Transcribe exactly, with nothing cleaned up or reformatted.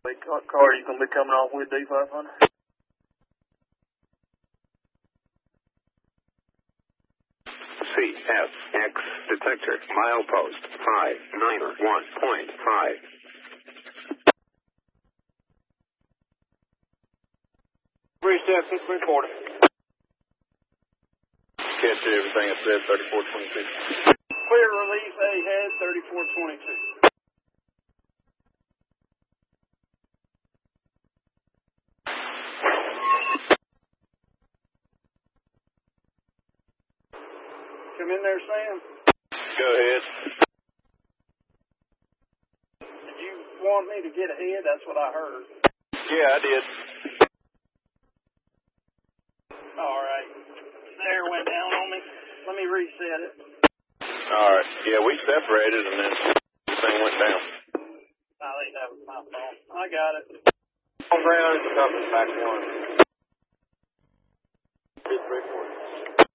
What car are you going to be coming off with, D five hundred? C F X detector, milepost five nine one point five. Reset six three forty. Catch everything I said, thirty-four twenty-six. Clear release ahead, thirty-four twenty-two. Come in there, Sam. Go ahead. Did you want me to get ahead? That's what I heard. Yeah, I did. All right. There went down on me. Let me reset it. All right. Yeah, we separated and then the thing went down. I think that was my fault. I got it. On ground, it's coming back one.